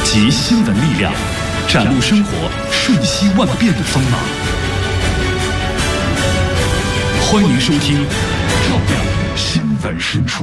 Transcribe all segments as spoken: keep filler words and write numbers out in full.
集新闻力量，展露生活瞬息万变的锋芒。欢迎收听《照亮新闻深处》。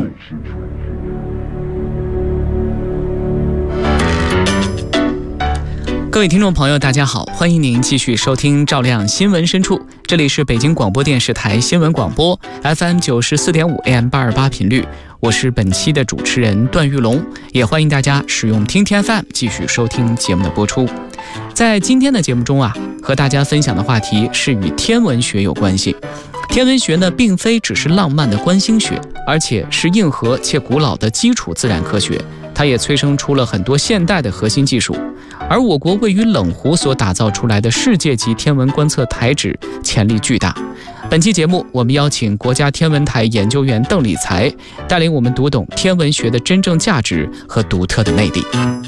各位听众朋友大家好，欢迎您继续收听照亮新闻深处，这里是北京广播电视台新闻广播 F M 九十四点五 A M 八二八频率，我是本期的主持人段玉龙，也欢迎大家使用听天 F M 继续收听节目的播出。在今天的节目中啊，和大家分享的话题是与天文学有关系。天文学呢，并非只是浪漫的观星学，而且是硬核且古老的基础自然科学，它也催生出了很多现代的核心技术。而我国位于冷湖所打造出来的世界级天文观测台址潜力巨大。本期节目我们邀请国家天文台研究员邓理才，带领我们读懂天文学的真正价值和独特的魅力。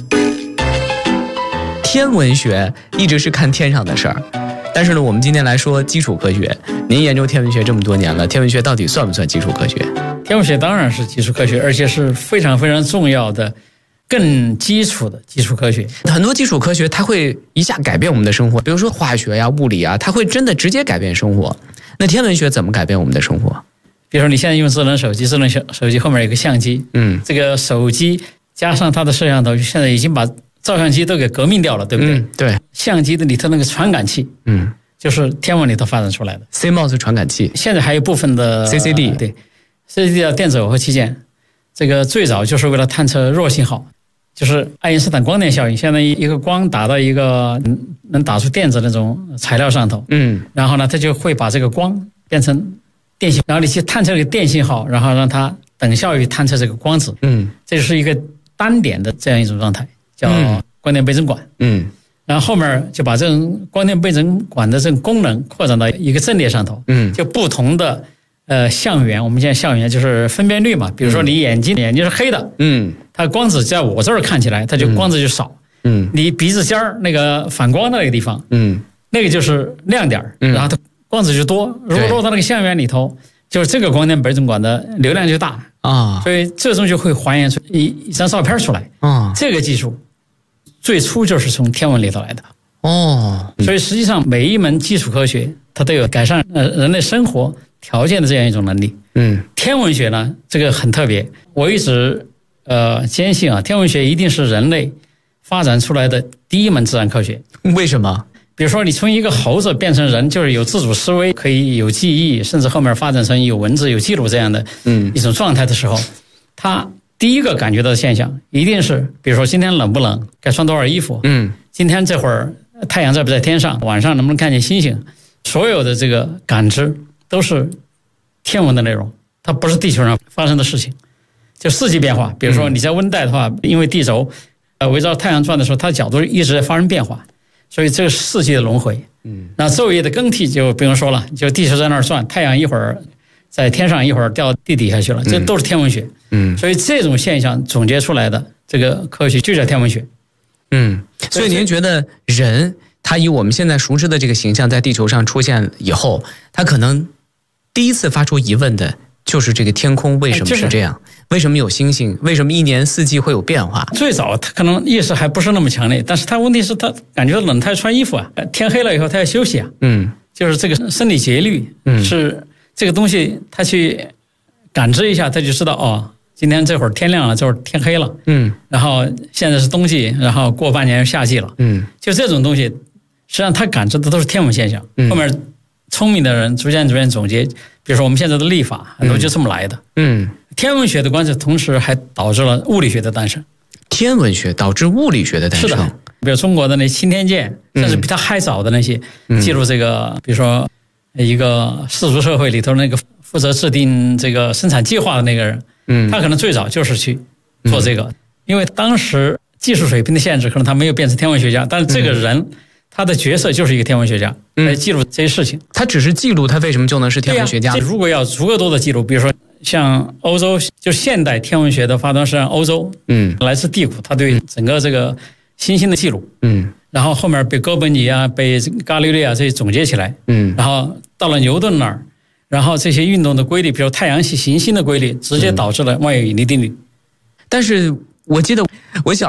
天文学一直是看天上的事儿，但是呢，我们今天来说基础科学。您研究天文学这么多年了，天文学到底算不算基础科学？ 天文学当然是基础科学，而且是非常非常重要的更基础的基础科学。 很多基础科学它会一下改变我们的生活，比如说化学呀、物理啊，它会真的直接改变生活。那天文学怎么改变我们的生活？ 比如说你现在用智能手机，智能手机后面有个相机，嗯，这个手机加上它的摄像头，现在已经把照相机都给革命掉了，对不对？ 嗯、对， 相机的里头那个传感器，嗯，就是天文里头发展出来的 C M O S 传感器。现在还有部分的 C C D， 对 ，C C D 的电子耦合器件，这个最早就是为了探测弱信号。就是爱因斯坦光电效应，相当于一个光打到一个能打出电子那种材料上头，嗯，然后呢，它就会把这个光变成电信，然后你去探测这个电信号，然后让它等效于探测这个光子，嗯，这就是一个单点的这样一种状态，叫光电倍增管，嗯，然后后面就把这种光电倍增管的这种功能扩展到一个阵列上头，嗯，就不同的。呃，相源，我们现在相源就是分辨率嘛。比如说你眼睛、嗯、眼睛是黑的，嗯，它光子在我这儿看起来，它就光子就少，嗯，你鼻子尖儿那个反光的那个地方，嗯，那个就是亮点，嗯，然后它光子就多。如果落到那个相源里头，就是这个光电倍增管的流量就大啊，所以最终就会还原出一一张照片出来啊。这个技术最初就是从天文里头来的哦，所以实际上每一门基础科学它都有改善呃人类生活条件的这样一种能力。嗯，天文学呢，这个很特别。我一直呃坚信啊，天文学一定是人类发展出来的第一门自然科学。 为什么？ 比如说，你从一个猴子变成人，就是有自主思维，可以有记忆，甚至后面发展成有文字、有记录这样的嗯一种状态的时候，他第一个感觉到的现象，一定是比如说今天冷不冷，该穿多少衣服，嗯，今天这会儿太阳在不在天上，晚上能不能看见星星，所有的这个感知。都是天文的内容，它不是地球上发生的事情。就四季变化，比如说你在温带的话，因为地轴呃围绕太阳转的时候，它的角度一直在发生变化，所以这个四季的轮回。嗯，那昼夜的更替就不用说了，就地球在那儿转，太阳一会儿在天上，一会儿掉地底下去了，这都是天文学。嗯，所以这种现象总结出来的这个科学就叫天文学。 嗯，所以您觉得人？他以我们现在熟知的这个形象在地球上出现以后，他可能第一次发出疑问的就是这个天空为什么是这样？为什么有星星？为什么一年四季会有变化？ 最早他可能意识还不是那么强烈，但是他问题是他感觉冷，他要穿衣服啊，天黑了以后他要休息啊，嗯，就是这个生理节律，嗯，是这个东西他去感知一下，他就知道哦，今天这会儿天亮了，这会儿天黑了，嗯，然后现在是冬季，然后过半年夏季了，嗯，就这种东西。实际上他感知的都是天文现象，后面聪明的人逐渐逐渐总结，比如说我们现在的历法很多就这么来的。嗯，天文学的观测同时还导致了物理学的诞生。 天文学导致物理学的诞生。 是的，比如中国的那钦天监，甚至比他还早的那些记录这个，比如说一个氏族社会里头那个负责制定这个生产计划的那个人，嗯，他可能最早就是去做这个，因为当时技术水平的限制，可能他没有变成天文学家，但是这个人。他的角色就是一个天文学家，来记录这些事情。嗯、 他只是记录，他为什么就能是天文学家？ 如果要足够多的记录，比如说像欧洲，就现代天文学的发端是欧洲，嗯，来自地谷，他对整个这个星星的记录，嗯，然后后面被哥本尼啊、被伽利略啊这些总结起来，嗯，然后到了牛顿那儿，然后这些运动的规律，比如太阳系行星的规律，直接导致了万有引力定律。 但是我记得我小